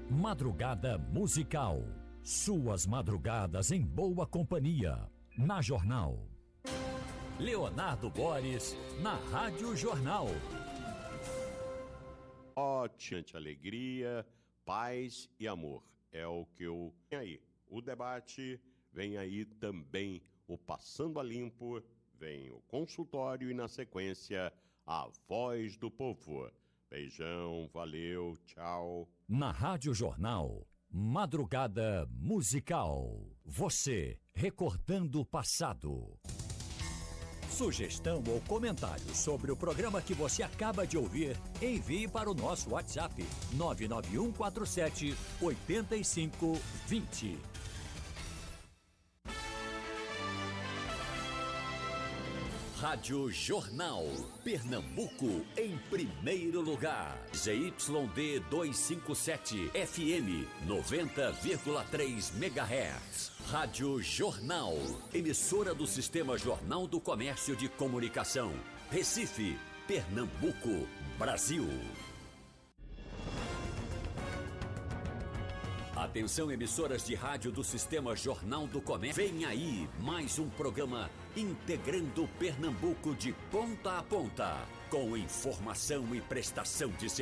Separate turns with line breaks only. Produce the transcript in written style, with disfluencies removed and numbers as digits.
Madrugada musical. Suas madrugadas em boa companhia. Na Jornal. Leonardo Boris, na Rádio Jornal.
Ótima alegria, paz e amor. É o que eu... Vem aí o debate, vem aí também o Passando a Limpo, vem o consultório e na sequência a Voz do Povo. Beijão, valeu, tchau.
Na Rádio Jornal, Madrugada Musical. Você recordando o passado. Sugestão ou comentário sobre o programa que você acaba de ouvir, envie para o nosso WhatsApp 99147-8520. Rádio Jornal, Pernambuco em primeiro lugar. ZYD 257, FM 90,3 MHz. Rádio Jornal, emissora do Sistema Jornal do Comércio de Comunicação. Recife, Pernambuco, Brasil. Atenção, emissoras de rádio do Sistema Jornal do Comércio. Vem aí mais um programa integrando Pernambuco de ponta a ponta, com informação e prestação de serviço.